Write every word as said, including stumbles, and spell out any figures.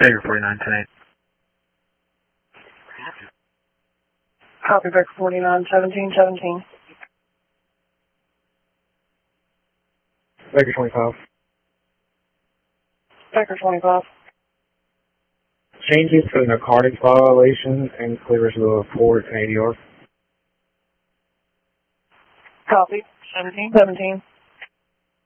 Baker forty-nine ten eight. Copy, Baker forty-nine seventeen seventeen. Baker twenty-five. Baker twenty-five. Changes to the narcotics violation and clears the port and A D R. Copy, seventeen seventeen.